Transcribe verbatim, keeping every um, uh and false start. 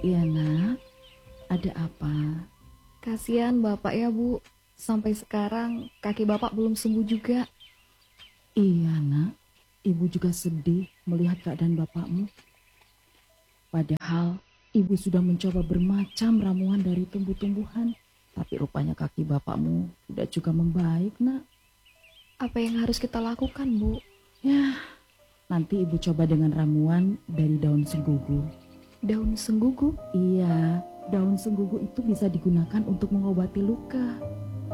Iya nak, ada apa? Kasihan bapak ya bu, sampai sekarang kaki bapak belum sembuh juga. Iya nak, ibu juga sedih melihat keadaan bapakmu. Padahal ibu sudah mencoba bermacam ramuan dari tumbuh-tumbuhan. Tapi rupanya kaki bapakmu tidak juga membaik nak. Apa yang harus kita lakukan bu? Ya, nanti ibu coba dengan ramuan dari daun senggugu. Daun senggugu? Iya, daun senggugu itu bisa digunakan untuk mengobati luka.